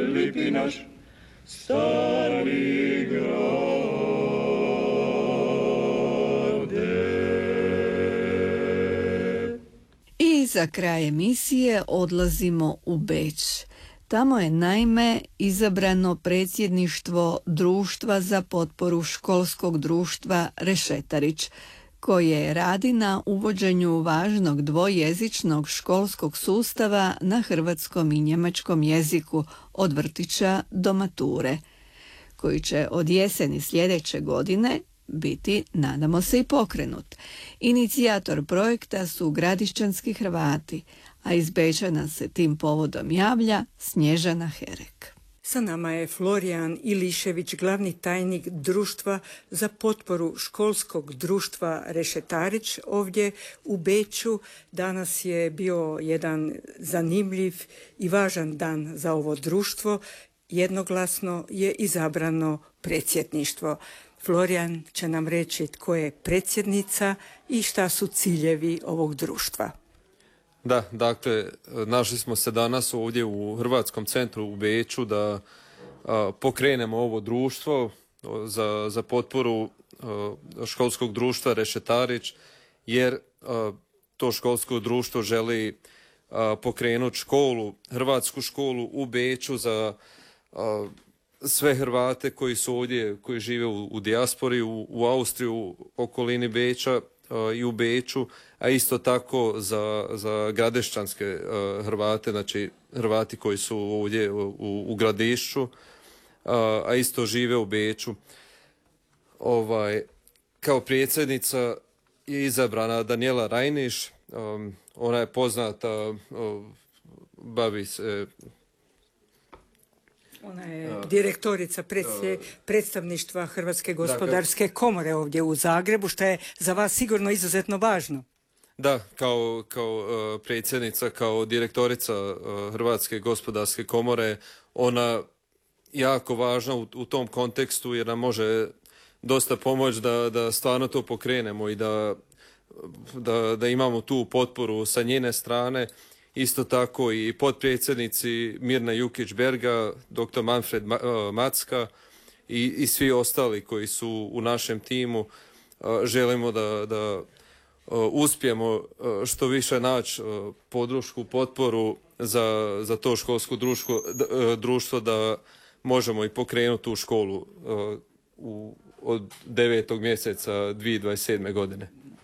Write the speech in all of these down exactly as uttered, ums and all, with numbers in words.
lipi naš stari grade. I za kraj emisije odlazimo u Beč. Tamo je naime izabrano predsjedništvo Društva za potporu školskog društva Rešetarić, koje radi na uvođenju važnog dvojezičnog školskog sustava na hrvatskom i njemačkom jeziku od vrtića do mature, koji će od jeseni sljedeće godine biti, nadamo se, i pokrenut. Inicijator projekta su gradišćanski Hrvati, a iz Beča nam se tim povodom javlja Snježana Herek. Sa nama je Florijan Ilišević, glavni tajnik Društva za potporu školskog društva Rešetarić ovdje u Beču. Danas je bio jedan zanimljiv i važan dan za ovo društvo. Jednoglasno je izabrano predsjedništvo. Florijan će nam reći tko je predsjednica i šta su ciljevi ovog društva. Da, dakle, našli smo se danas ovdje u Hrvatskom centru u Beču da a, pokrenemo ovo društvo za, za potporu a, školskog društva Rešetarić, jer a, to školsko društvo želi a, pokrenuti školu, hrvatsku školu u Beču za a, sve Hrvate koji su ovdje, koji žive u, u dijaspori, u, u Austriji, u okolini Beča a, i u Beču, a isto tako za, za gradešćanske uh, Hrvate, znači Hrvati koji su ovdje u, u Gradišću, uh, a isto žive u Beču. Ovaj, kao predsjednica je izabrana Danijela Rajniš, um, ona je poznata, uh, bavi se... Ona je direktorica predsje, predstavništva Hrvatske gospodarske komore ovdje u Zagrebu, što je za vas sigurno izuzetno važno. Da, kao, kao uh, predsjednica, kao direktorica uh, Hrvatske gospodarske komore, ona jako važna u, u tom kontekstu jer nam može dosta pomoći da, da stvarno to pokrenemo i da, da, da imamo tu potporu sa njene strane. Isto tako i potpredsjednici Mirna Jukić-Berga, doktor Manfred Macka i, i svi ostali koji su u našem timu. Uh, želimo da, da uspijemo što više naći podršku, potporu za, za to školsko društvo, društvo da možemo i pokrenuti tu školu u, od devetog mjeseca dvije tisuće dvadeset sedme. godine.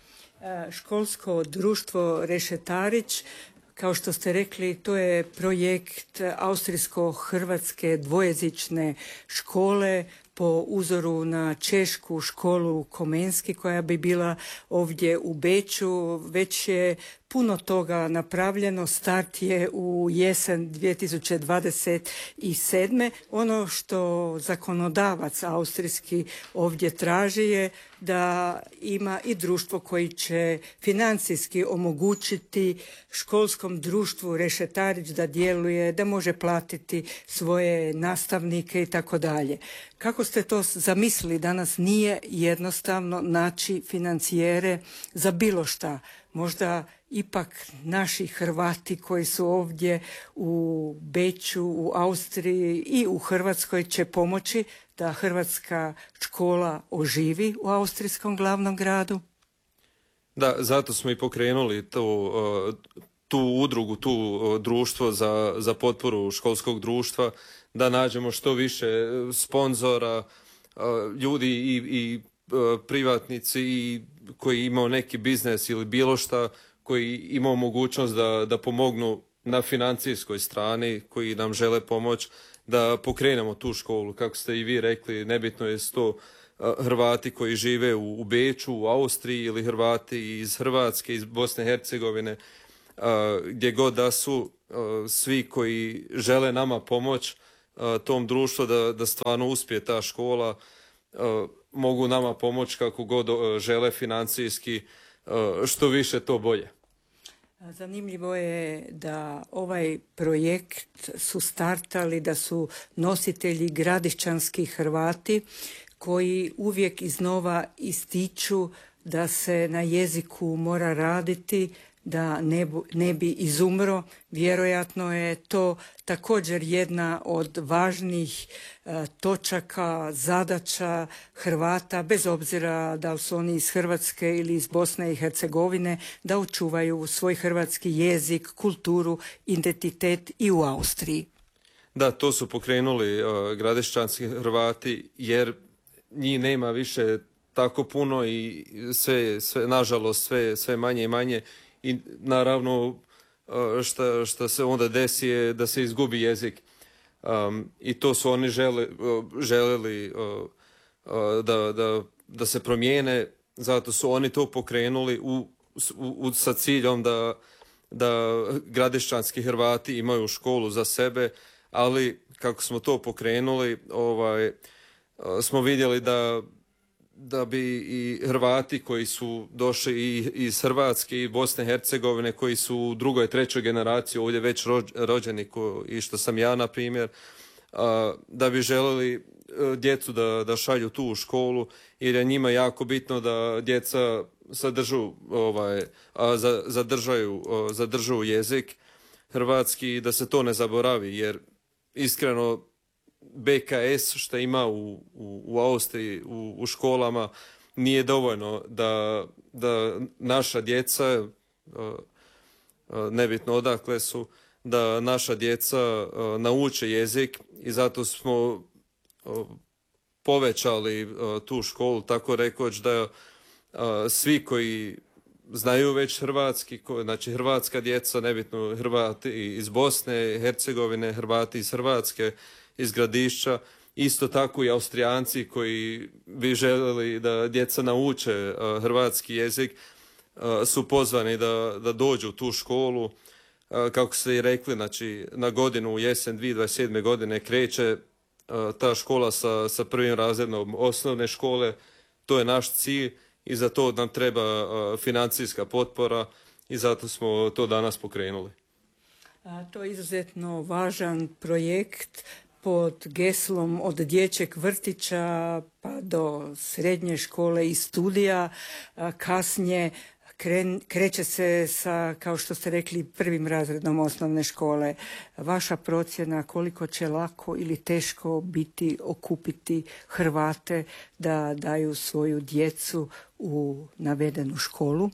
Školsko društvo Rešetarić, kao što ste rekli, to je projekt austrijsko-hrvatske dvojezične škole po uzoru na češku školu Komenski koja bi bila ovdje u Beču. Već je puno toga napravljeno, start je u jesen dvije tisuće dvadeset sedme. Ono što zakonodavac austrijski ovdje traži je da ima i društvo koji će financijski omogućiti školskom društvu Rešetarić da djeluje, da može platiti svoje nastavnike i tako dalje. Kako ste to zamislili? Danas nije jednostavno naći financijere za bilo šta. Možda ipak naši Hrvati koji su ovdje u Beču, u Austriji i u Hrvatskoj će pomoći da hrvatska škola oživi u austrijskom glavnom gradu? Da, zato smo i pokrenuli to, tu udrugu, tu društvo za, za potporu školskog društva, da nađemo što više sponzora, ljudi i, i privatnici i koji imaju neki biznes ili bilo šta, koji imaju mogućnost da, da pomognu na financijskoj strani, koji nam žele pomoći da pokrenemo tu školu. Kako ste i vi rekli, nebitno je to Hrvati koji žive u, u Beču, u Austriji ili Hrvati iz Hrvatske, iz Bosne i Hercegovine, gdje god da su, svi koji žele nama pomoći tom društvu da, da stvarno uspije ta škola, mogu nama pomoći kako god žele financijski, što više to bolje. Zanimljivo je da ovaj projekt su startali, da su nositelji gradišćanski Hrvati koji uvijek iznova ističu da se na jeziku mora raditi, da ne, bu, ne bi izumro. Vjerojatno je to također jedna od važnih e, točaka, zadaća Hrvata, bez obzira da li su oni iz Hrvatske ili iz Bosne i Hercegovine, da očuvaju svoj hrvatski jezik, kulturu, identitet i u Austriji. Da, to su pokrenuli uh, gradišćanski Hrvati, jer njih nema više tako puno i sve, sve nažalost, sve, sve manje i manje. I naravno, uh, šta, šta se onda desi je da se izgubi jezik. Um, I to su oni žele, uh, željeli uh, uh, da, da, da se promijene, zato su oni to pokrenuli u, u, u, sa ciljom da, da gradišćanski Hrvati imaju školu za sebe, ali kako smo to pokrenuli, ovaj, smo vidjeli da, da bi i Hrvati koji su došli i iz Hrvatske i Bosne i Hercegovine, koji su u drugoj, trećoj generaciji ovdje već rođeni, ko, i što sam ja, na primjer, da bi željeli djecu da, da šalju tu u školu, jer je njima jako bitno da djeca zadržu, ovaj, zadržaju, zadržu jezik hrvatski i da se to ne zaboravi, jer iskreno B K S što ima u, u, u Austriji u, u školama nije dovoljno da, da naša djeca, nebitno odakle su, da naša djeca nauče jezik i zato smo povećali tu školu, tako rekoć da svi koji znaju već hrvatski, znači hrvatska djeca, nebitno Hrvati iz Bosne, Hercegovine, Hrvati iz Hrvatske, iz Gradišća, isto tako i Austrijanci koji bi željeli da djeca nauče uh, hrvatski jezik, uh, su pozvani da, da dođu u tu školu. Uh, kako ste i rekli, znači na godinu u jesen dvije tisuće dvadeset sedme. godine kreće uh, ta škola sa, sa prvim razredom osnovne škole. To je naš cilj. I za to nam treba uh, financijska potpora i zato smo to danas pokrenuli. A, to je izuzetno važan projekt pod geslom od dječjeg vrtića pa do srednje škole i studija. A, kasnije kren, kreće se sa, kao što ste rekli, prvim razredom osnovne škole. Vaša procjena koliko će lako ili teško biti okupiti Hrvate da daju svoju djecu u navedenu školu?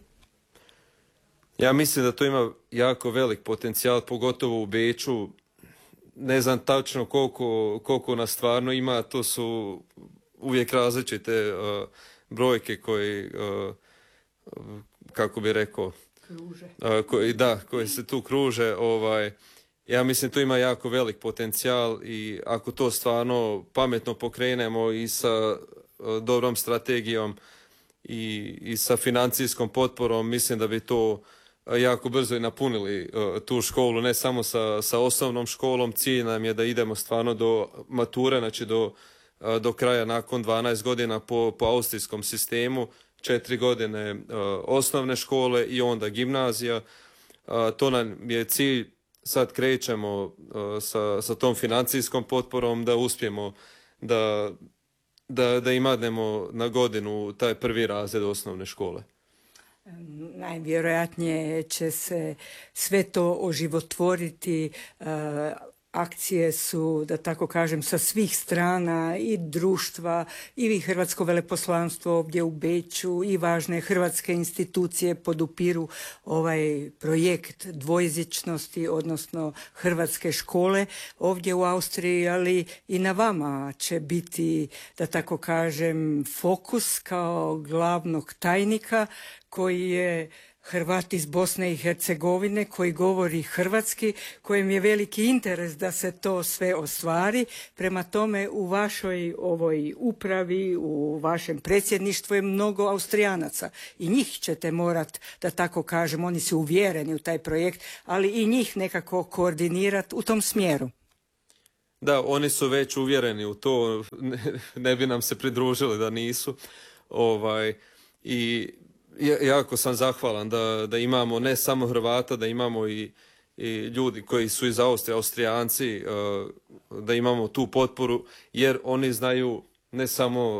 Ja mislim da to ima jako velik potencijal, pogotovo u Beču. Ne znam tačno koliko, koliko nas stvarno ima, to su uvijek različite uh, brojke koje, uh, kako bi rekao, kruže. Uh, koji, da, koje se tu kruže. Ovaj, ja mislim to ima jako velik potencijal i ako to stvarno pametno pokrenemo i sa uh, dobrom strategijom i, i sa financijskom potporom, mislim da bi to jako brzo i napunili uh, tu školu, ne samo sa, sa osnovnom školom. Cilj nam je da idemo stvarno do mature, znači do, uh, do kraja nakon dvanaest godina po, po austrijskom sistemu, četiri godine uh, osnovne škole i onda gimnazija. Uh, to nam je cilj. Sad krećemo uh, sa, sa tom financijskom potporom da uspijemo da, da, da imadnemo na godinu taj prvi razred osnovne škole. Najvjerojatnije će se sve to oživotvoriti. Akcije su, da tako kažem, sa svih strana i društva i Hrvatsko veleposlanstvo ovdje u Beču i važne hrvatske institucije podupiru ovaj projekt dvojezičnosti, odnosno hrvatske škole ovdje u Austriji, ali i na vama će biti, da tako kažem, fokus kao glavnog tajnika koji je Hrvat iz Bosne i Hercegovine, koji govori hrvatski, kojem je veliki interes da se to sve ostvari. Prema tome, u vašoj ovoj upravi, u vašem predsjedništvu je mnogo Austrijanaca i njih ćete morat, da tako kažem, oni su uvjereni u taj projekt, ali i njih nekako koordinirati u tom smjeru. Da, oni su već uvjereni u to, ne, ne bi nam se pridružili da nisu. Ovaj, i jako sam zahvalan da, da imamo ne samo Hrvata, da imamo i, i ljudi koji su iz Austrije, Austrijanci, da imamo tu potporu, jer oni znaju ne samo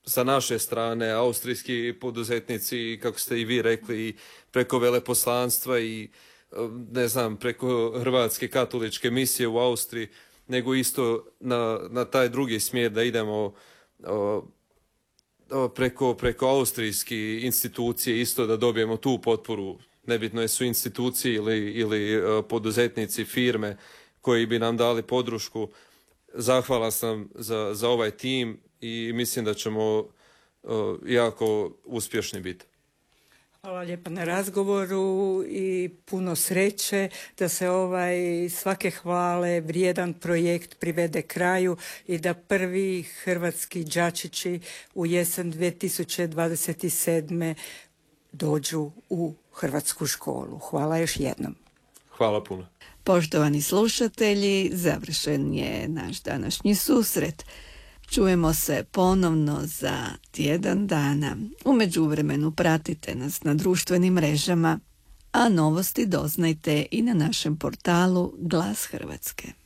sa naše strane, austrijski poduzetnici, kako ste i vi rekli, preko veleposlanstva i ne znam, preko Hrvatske katoličke misije u Austriji, nego isto na, na taj drugi smjer da idemo o, o, preko, preko austrijski institucije isto da dobijemo tu potporu. Nebitno je su institucije ili, ili o, poduzetnici, firme koji bi nam dali podršku. Zahvalan sam za, za ovaj tim i mislim da ćemo o, jako uspješni biti. Hvala lijepa na razgovoru i puno sreće da se ovaj svake hvale vrijedan projekt privede kraju i da prvi hrvatski đačići u jesen dvije tisuće dvadeset sedme dođu u hrvatsku školu. Hvala još jednom. Hvala puno. Poštovani slušatelji, završen je naš današnji susret. Čujemo se ponovno za tjedan dana. U međuvremenu pratite nas na društvenim mrežama, a novosti doznajte i na našem portalu Glas Hrvatske.